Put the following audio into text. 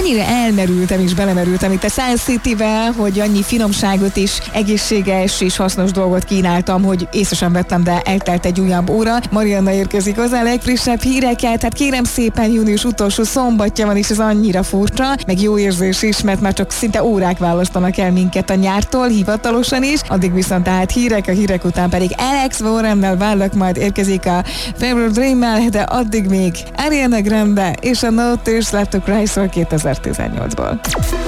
annyira elmerültem és belemerültem itt a Sun City-vel, hogy annyi finomságot és egészséges és hasznos dolgot kínáltam, hogy észre sem vettem, de eltelt egy újabb óra. Marianna érkezik hozzá a legfrissebb híreket, hát kérem szépen, június utolsó szombatja van, és ez annyira furcsa, meg jó érzés is, mert már csak szinte órák választanak el minket a nyártól, hivatalosan is. Addig viszont tehát hírek, a hírek után pedig Alex Warrennel várlak, majd érkezik a Fever Dream-mel, de addig még Ariana Grande és a No Tears Left to Cry-szól 2018-ból.